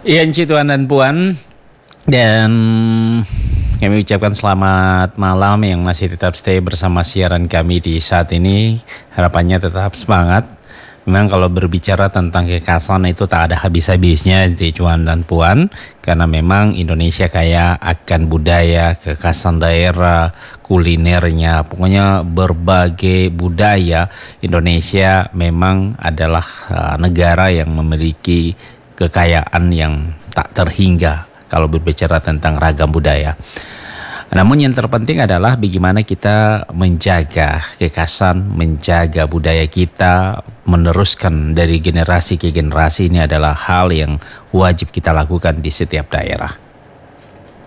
Iya, Enci, Tuan dan Puan. Dan kami ucapkan selamat malam yang masih tetap stay bersama siaran kami di saat ini. Harapannya tetap semangat. Memang kalau berbicara tentang kekhasan itu tak ada habis-habisnya, Tuan dan Puan. Karena memang Indonesia kaya akan budaya, kekhasan daerah, kulinernya. Pokoknya berbagai budaya. Indonesia memang adalah negara yang memiliki kekayaan yang tak terhingga kalau berbicara tentang ragam budaya. Namun yang terpenting adalah bagaimana kita menjaga kekhasan, menjaga budaya kita, meneruskan dari generasi ke generasi. Ini adalah hal yang wajib kita lakukan di setiap daerah.